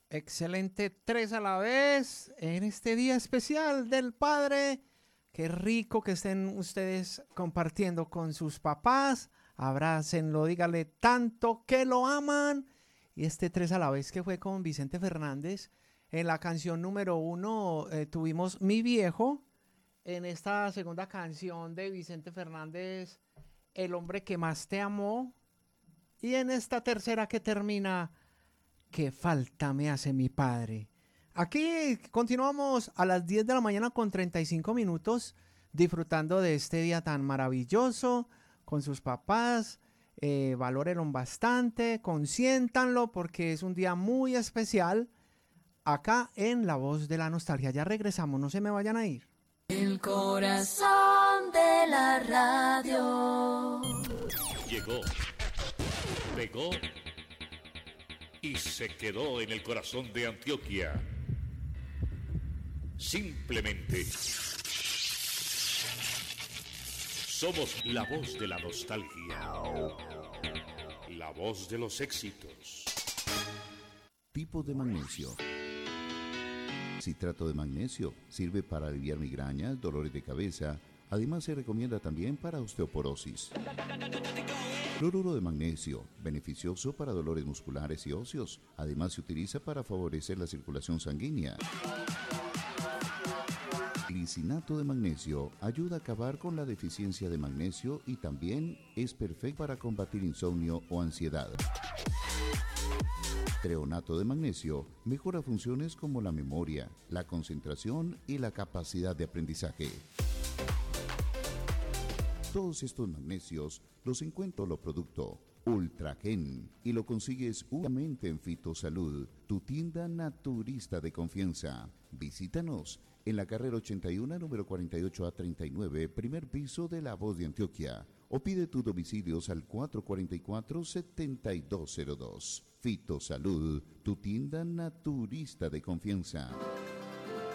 Excelente, tres a la vez en este día especial del Padre. Qué rico que estén ustedes compartiendo con sus papás. Abrácenlo, dígale tanto que lo aman. Y este tres a la vez que fue con Vicente Fernández. En la canción número uno tuvimos Mi Viejo. En esta segunda canción de Vicente Fernández, El hombre que más te amó. Y en esta tercera que termina, Qué falta me hace mi padre. Aquí continuamos a las 10 de la mañana con 35 minutos disfrutando de este día tan maravilloso con sus papás. Valórenlo bastante, consiéntanlo porque es un día muy especial acá en La Voz de la Nostalgia. Ya regresamos, no se me vayan a ir. El corazón de la radio. Llegó, pegó y se quedó en el corazón de Antioquia. Simplemente somos la voz de la nostalgia, la voz de los éxitos. Tipo de magnesio. Citrato de magnesio sirve para aliviar migrañas, dolores de cabeza. Además se recomienda también para osteoporosis. Cloruro de magnesio, beneficioso para dolores musculares y óseos. Además se utiliza para favorecer la circulación sanguínea. Glicinato de magnesio ayuda a acabar con la deficiencia de magnesio y también es perfecto para combatir insomnio o ansiedad. Treonato de magnesio mejora funciones como la memoria, la concentración y la capacidad de aprendizaje. Todos estos magnesios los encuentro en los productos Ultragen y lo consigues únicamente en Fitosalud, tu tienda naturista de confianza. Visítanos en la carrera 81, número 48A39, primer piso de La Voz de Antioquia, o pide tus domicilios al 444-7202. Fitosalud, tu tienda naturista de confianza.